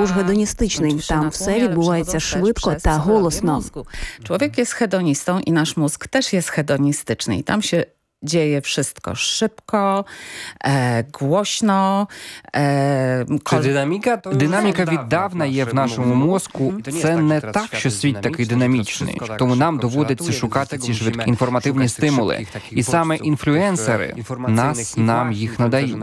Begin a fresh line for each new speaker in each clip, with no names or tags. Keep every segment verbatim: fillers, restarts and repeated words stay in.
також гедоністичний. Там все відбувається швидко та голосно.
Człowiek jest hedonistą i nasz mózg też jest hedonistyczny. I tam się dzieje wszystko szybko, e, głośno.
E, Чи динаміка? Динаміка віддавна є в нашому мозку. Це не так, що світ такий динамічний. Тому нам доводиться шукати ці швидкі інформативні стимули. І саме інфлюенсери нас, нам їх надають.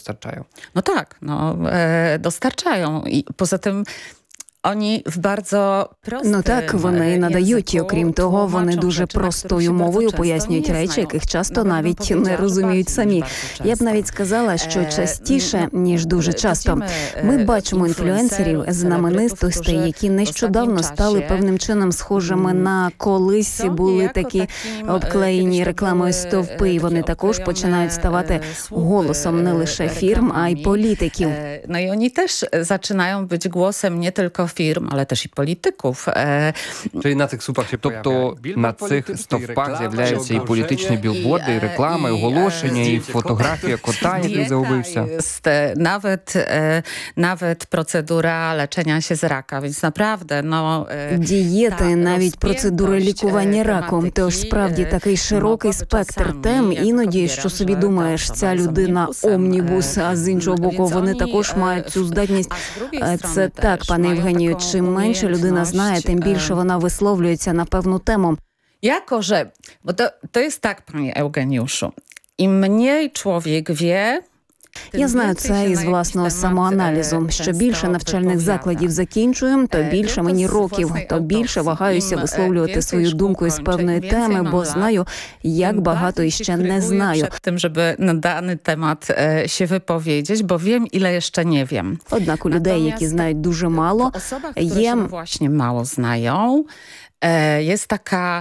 No tak, no, e, dostarczają. I poza tym Oni w bardzo prostym
Ну так, вони надають, і окрім того, вони дуже простою мовою пояснюють речі, яких часто навіть не розуміють самі. Я б навіть сказала, що частіше, ніж дуже часто. Ми бачимо інфлюенсерів, знаменитостей, які нещодавно стали певним чином схожими на колись були такі обклеєні рекламою стовпи, і вони також починають ставати голосом не лише фірм, а й політиків.
No i oni też zaczynają być głosem nie tylko firm, ale też i polityków.
Czyli na tych słupach się Тобто на цих стовпах з'являються і політичні білборди, і реклами, і оголошення, і фотографія кота, який загубився.
Nawet, nawet procedura leczenia się z raka, więc naprawdę, no...
Дієти, навіть процедури лікування раку. Тож справді такий широкий спектр тем. Іноді, що собі думаєш, ця людина омнібус, а з іншого боку, вони також мають цю здатність. Це так, пане Євгенію, чим менше людина знає, тим більше вона висловлюється на певну тему.
Jako, że, bo to, to jest tak, panie Eugeniuszu, im mniej człowiek wie,
Я знаю це із власного самоаналізу. Що більше навчальних закладів закінчуємо, то більше мені років, то більше вагаюся висловлювати свою думку із певної теми, бо знаю, як багато іще не знаю.
Przed tym, żeby na dany temat się wypowiedzieć, bo wiem, ile jeszcze nie wiem.
Однак у людей, які знають дуже мало, є...
właśnie mało znają, jest taka...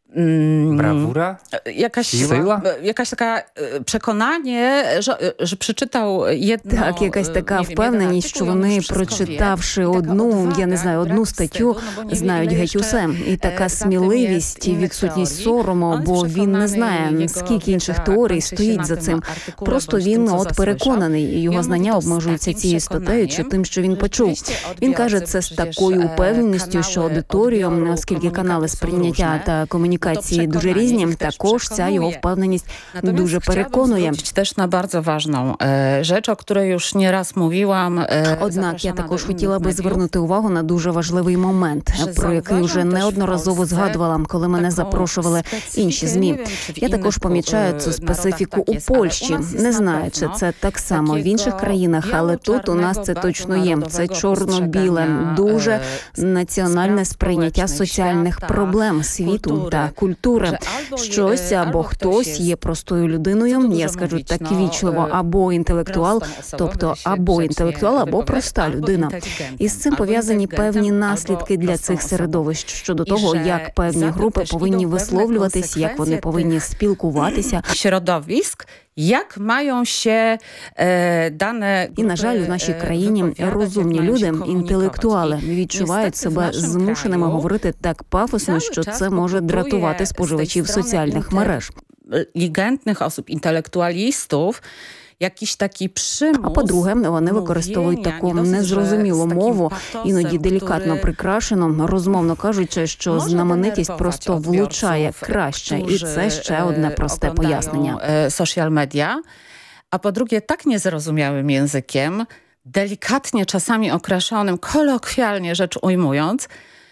Brawura?
Jakaś
Siła?
Jakaś taka przekonanie, że, że przeczytał jedno...
Так, якась така впевненість, що вони, прочитавши одну, я не знаю, одну статтю, знають геть усе. І така сміливість, і відсутність сорому, бо він не знає, скільки інших теорій стоїть за цим. Просто він от переконаний, і його знання обмежуються цією статтею чи тим, що він почув. Він каже це з такою упевненістю, що аудиторію, оскільки канали сприйняття та комунікації дуже різні, також ця його впевненість дуже переконує.
Теж на дуже важливу rzecz, o której już nieraz mówiłam.
Однак я також хотіла би звернути увагу на дуже важливий момент, про який вже неодноразово згадувала, коли мене запрошували інші ЗМІ. Я також помічаю цю специфіку у Польщі. Не знаю, чи це так само в інших країнах, але тут у нас це точно є. Це чорно-біле, дуже національне сприйняття соціальних проблем світу та культури. Щось або хтось є простою людиною, я скажу так вічливо, або інтелектуал, тобто або інтелектуал, або проста людина. І з цим пов'язані певні наслідки для цих середовищ щодо того, як певні групи повинні висловлюватись, як вони повинні спілкуватися.
Środowisk, як мають ще е, дане...
І, на жаль, у нашій країні розумні люди, інтелектуали, відчувають себе змушеними говорити так пафосно, що це може дратувати споживачів соціальних мереж.
Inteligentnych osób, intelektualistów, jakiś taki przymus.
А по-друге, вони використовують таку незрозумілу мову, іноді делікатно прикрашену, розмовно кажучи, що знаменитість просто влучає краще. І це ще одне просте пояснення.
Social media. A po drugie, tak niezrozumiałym językiem, delikatnie czasami określonym, kolokwialnie rzecz ujmując,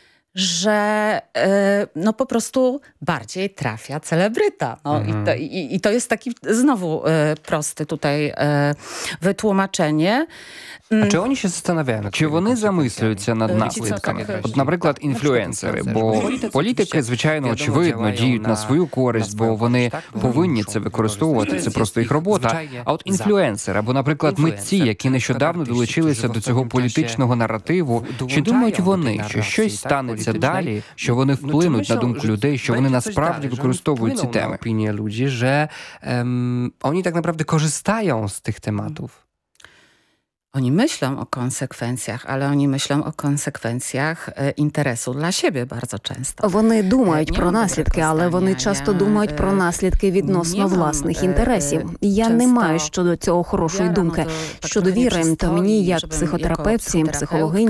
że no po prostu bardziej trafia celebryta. No, mhm. i, to, i, I to jest taki znowu prosty tutaj wytłumaczenie.
А чи вони ще застanawiają, чи вони замислюються над наслідками? От, наприклад, інфлюенсери, бо політики, звичайно, очевидно, діють на свою користь, бо вони повинні це використовувати, це просто їх робота. А от інфлюенсери, або, наприклад, митці, які нещодавно долучилися до цього політичного наративу, чи думають вони, що щось станеться далі, що вони вплинуть на думку людей, що вони насправді використовують ці теми? Опінія людей, що вони так naprawdę korzystają z tych tematów.
Oni myślą o konsekwencjach, ale oni myślą o konsekwencjach interesu dla siebie bardzo często.
Вони думають про наслідки, але вони часто думають про наслідки відносно власних інтересів. Я не маю щодо цього хорошої думки. Щодо віри, то мені як психотерапевтці, психологині,